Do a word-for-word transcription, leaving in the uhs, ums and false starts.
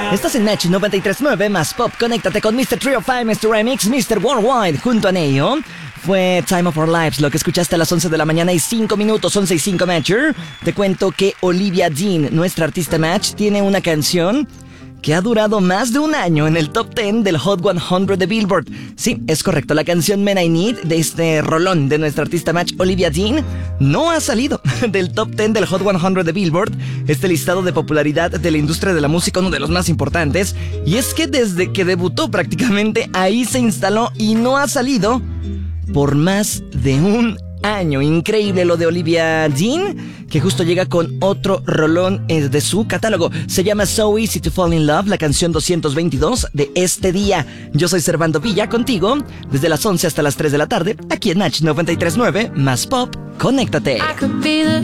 Estás en Match noventa y tres punto nueve más Pop. Conéctate con mister three oh five, mister Remix, mister Worldwide. Junto a Neo fue Time of Our Lives, lo que escuchaste a las once de la mañana y cinco minutos, once y cinco Matcher. Te cuento que Olivia Dean, nuestra artista Match, tiene una canción que ha durado más de un año en el top diez del Hot cien de Billboard. Sí, es correcto, la canción Men I Need de este rolón de nuestra artista Match, Olivia Dean, no ha salido del top diez del Hot cien de Billboard, este listado de popularidad de la industria de la música, uno de los más importantes. Y es que desde que debutó prácticamente ahí se instaló y no ha salido por más de un año. Increíble lo de Olivia Dean, que justo llega con otro rolón de su catálogo. Se llama So Easy to Fall in Love, la canción doscientos veintidós de este día. Yo soy Servando Villa, contigo desde las once hasta las tres de la tarde, aquí en Match noventa y tres punto nueve más Pop. Conéctate.